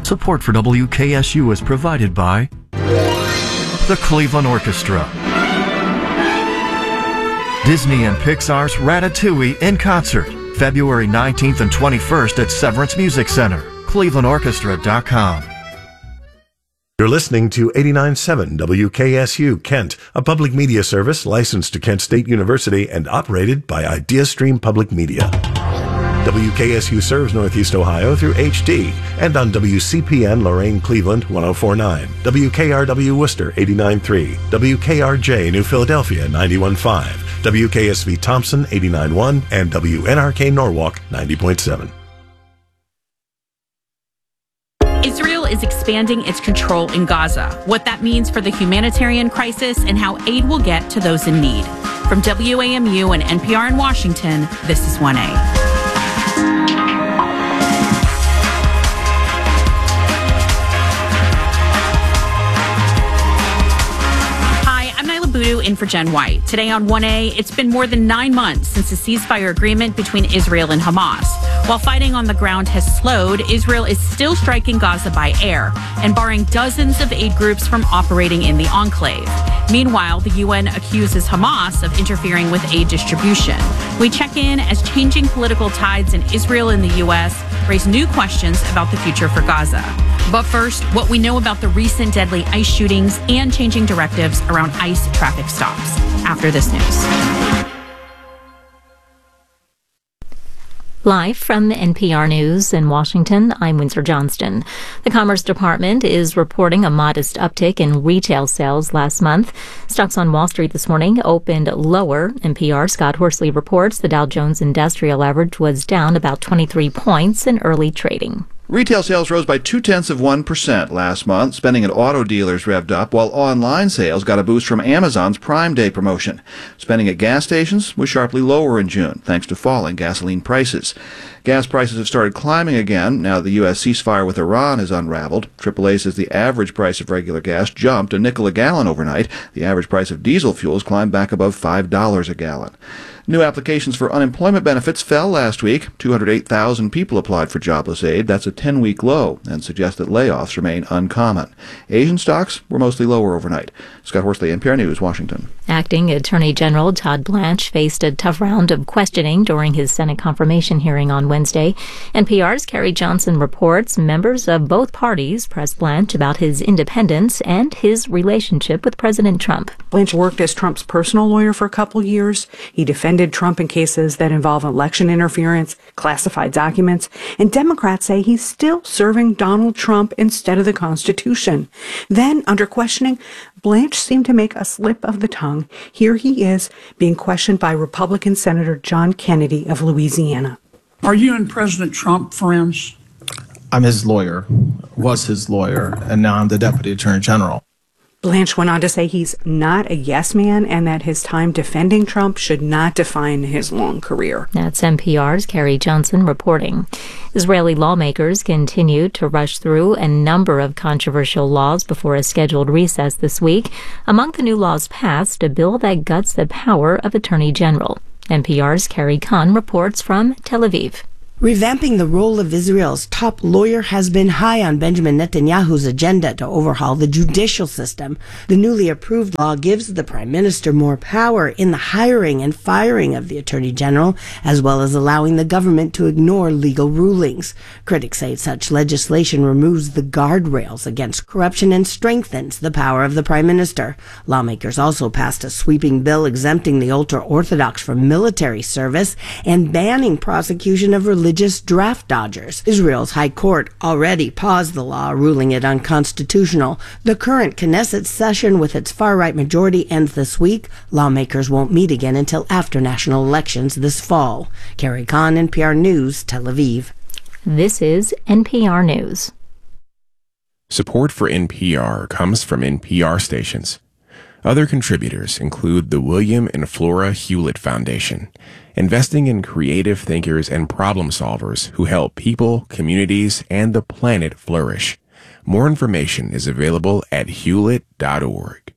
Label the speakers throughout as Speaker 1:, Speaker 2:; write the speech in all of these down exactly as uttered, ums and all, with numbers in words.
Speaker 1: Support for W K S U is provided by the Cleveland Orchestra, Disney and Pixar's Ratatouille in concert, February nineteenth and twenty-first at Severance Music Center, cleveland orchestra dot com.
Speaker 2: You're listening to eighty-nine point seven W K S U Kent, a public media service licensed to Kent State University and operated by IdeaStream Public Media. W K S U serves Northeast Ohio through H D and on W C P N Lorain Cleveland one oh four point nine, W K R W Worcester eighty-nine point three, W K R J New Philadelphia ninety-one point five, W K S V Thompson eighty-nine point one, and W N R K Norwalk ninety point seven.
Speaker 3: Israel is expanding its control in Gaza, what that means for the humanitarian crisis, and how aid will get to those in need. From W A M U and N P R in Washington, this is one A. Budu in for Jen White. Today on one A, it's been more than nine months since the ceasefire agreement between Israel and Hamas. While fighting on the ground has slowed, Israel is still striking Gaza by air and barring dozens of aid groups from operating in the enclave. Meanwhile, the U N accuses Hamas of interfering with aid distribution. We check in as changing political tides in Israel and the U S raise new questions about the future for Gaza. But first, what we know about the recent deadly ICE shootings and changing directives around ICE traffic stops. After this news.
Speaker 4: Live from N P R News in Washington, I'm Windsor Johnston. The Commerce Department is reporting a modest uptick in retail sales last month. Stocks on Wall Street this morning opened lower. N P R Scott Horsley reports the Dow Jones Industrial Average was down about twenty-three points in early trading.
Speaker 5: Retail sales rose by two-tenths of one percent last month. Spending at auto dealers revved up, while online sales got a boost from Amazon's Prime Day promotion. Spending at gas stations was sharply lower in June, thanks to falling gasoline prices. Gas prices have started climbing again now the U S ceasefire with Iran is unraveled. triple A says the average price of regular gas jumped a nickel a gallon overnight. The average price of diesel fuels climbed back above five dollars a gallon. New applications for unemployment benefits fell last week. two hundred eight thousand people applied for jobless aid. That's a ten-week low and suggests that layoffs remain uncommon. Asian stocks were mostly lower overnight. Scott Horsley, N P R News, Washington.
Speaker 4: Acting Attorney General Todd Blanche faced a tough round of questioning during his Senate confirmation hearing on Wednesday. N P R's Carrie Johnson reports members of both parties pressed Blanche about his independence and his relationship with President Trump.
Speaker 6: Blanche worked as Trump's personal lawyer for a couple years. He defended Trump in cases that involve election interference, classified documents, and Democrats say he's still serving Donald Trump instead of the Constitution. Then, under questioning, Blanche seemed to make a slip of the tongue. Here he is being questioned by Republican Senator John Kennedy of Louisiana.
Speaker 7: Are you and President Trump friends?
Speaker 8: I'm his lawyer, was his lawyer, and now I'm the Deputy Attorney General.
Speaker 6: Blanche went on to say he's not a yes man and that his time defending Trump should not define his long career.
Speaker 4: That's N P R's Carrie Johnson reporting. Israeli lawmakers continue to rush through a number of controversial laws before a scheduled recess this week. Among the new laws passed, a bill that guts the power of Attorney General. N P R's Carrie Kahn reports from Tel Aviv.
Speaker 9: Revamping the role of Israel's top lawyer has been high on Benjamin Netanyahu's agenda to overhaul the judicial system. The newly approved law gives the prime minister more power in the hiring and firing of the attorney general, as well as allowing the government to ignore legal rulings. Critics say such legislation removes the guardrails against corruption and strengthens the power of the prime minister. Lawmakers also passed a sweeping bill exempting the ultra-Orthodox from military service and banning prosecution of religious Religious draft dodgers. Israel's High Court already paused the law, ruling it unconstitutional. The current Knesset session with its far-right majority ends this week. Lawmakers won't meet again until after national elections this fall. Carrie Kahn, N P R News, Tel Aviv.
Speaker 4: This is N P R News.
Speaker 10: Support for N P R comes from N P R stations. Other contributors include the William and Flora Hewlett Foundation, investing in creative thinkers and problem solvers who help people, communities, and the planet flourish. More information is available at hewlett dot org.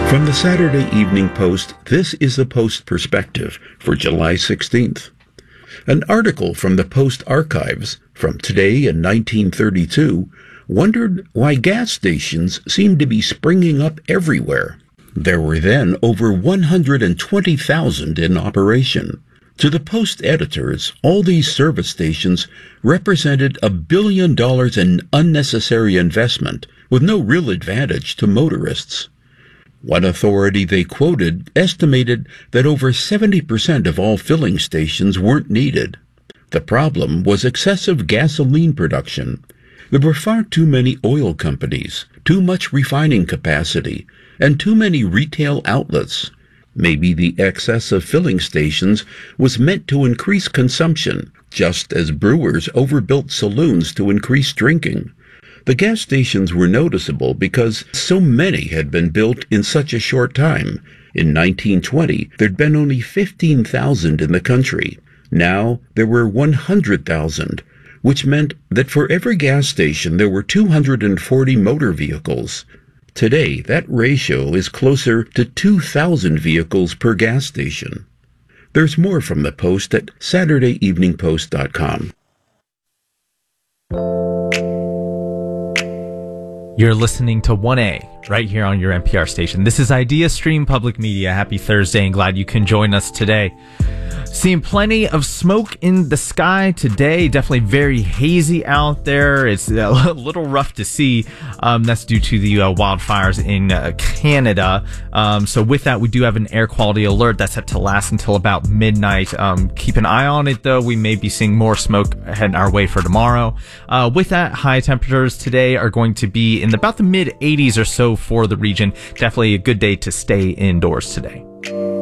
Speaker 11: From the Saturday Evening Post, this is the Post Perspective for July sixteenth. An article from the Post archives from today in nineteen thirty-two wondered why gas stations seemed to be springing up everywhere. There were then over one hundred twenty thousand in operation. To the Post editors, all these service stations represented a billion dollars in unnecessary investment with no real advantage to motorists. One authority they quoted estimated that over seventy percent of all filling stations weren't needed. The problem was excessive gasoline production. There were far too many oil companies, too much refining capacity, and too many retail outlets. Maybe the excess of filling stations was meant to increase consumption, just as brewers overbuilt saloons to increase drinking. The gas stations were noticeable because so many had been built in such a short time. In nineteen twenty, there'd been only fifteen thousand in the country. Now there were one hundred thousand, which meant that for every gas station there were two hundred forty motor vehicles. Today, that ratio is closer to two thousand vehicles per gas station. There's more from the Post at Saturday Evening Post dot com.
Speaker 12: You're listening to one A right here on your N P R station. This is Idea Stream Public Media. Happy Thursday and glad you can join us today. Seeing plenty of smoke in the sky today. Definitely very hazy out there. It's a little rough to see. Um, that's due to the uh, wildfires in uh, Canada. Um, so with that, we do have an air quality alert that's set to last until about midnight. Um, keep an eye on it, though. We may be seeing more smoke heading our way for tomorrow. Uh, with that, high temperatures today are going to be in about the mid eighties or so for the region. Definitely a good day to stay indoors today.